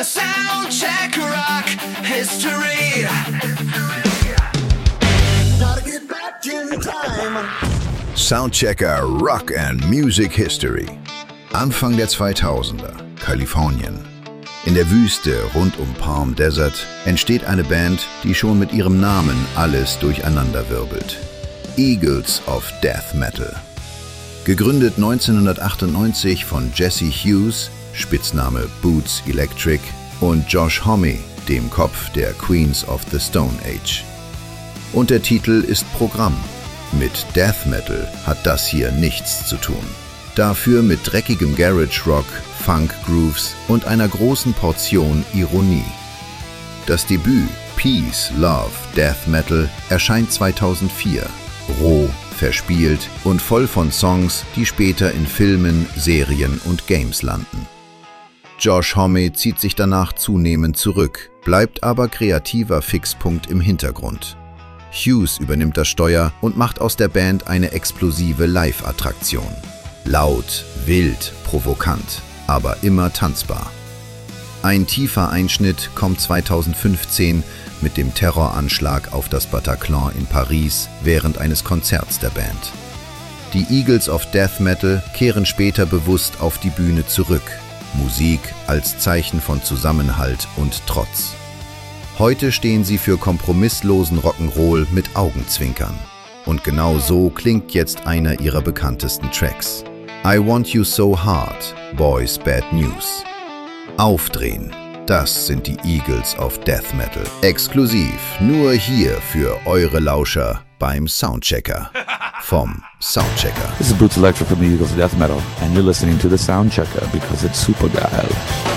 Soundcheck Rock History. Soundchecker Rock and Music History. Anfang der 2000er, Kalifornien. In der Wüste rund um Palm Desert entsteht eine Band, die schon mit ihrem Namen alles durcheinanderwirbelt. Eagles of Death Metal. Gegründet 1998 von Jesse Hughes, Spitzname Boots Electric, und Josh Homme, dem Kopf der Queens of the Stone Age. Und der Titel ist Programm. Mit Death Metal hat das hier nichts zu tun. Dafür mit dreckigem Garage Rock, Funk Grooves und einer großen Portion Ironie. Das Debüt Peace, Love, Death Metal erscheint 2004. Roh, verspielt und voll von Songs, die später in Filmen, Serien und Games landen. Josh Homme zieht sich danach zunehmend zurück, bleibt aber kreativer Fixpunkt im Hintergrund. Hughes übernimmt das Steuer und macht aus der Band eine explosive Live-Attraktion. Laut, wild, provokant, aber immer tanzbar. Ein tiefer Einschnitt kommt 2015 mit dem Terroranschlag auf das Bataclan in Paris während eines Konzerts der Band. Die Eagles of Death Metal kehren später bewusst auf die Bühne zurück. Musik als Zeichen von Zusammenhalt und Trotz. Heute stehen sie für kompromisslosen Rock'n'Roll mit Augenzwinkern. Und genau so klingt jetzt einer ihrer bekanntesten Tracks. I Want You So Hard, Boys Bad News. Aufdrehen, das sind die Eagles of Death Metal. Exklusiv nur hier für eure Lauscher beim Soundchecker. Vom Soundchecker. This is Boots Electric from the Eagles of Death Metal, and you're listening to the Soundchecker because it's super geil.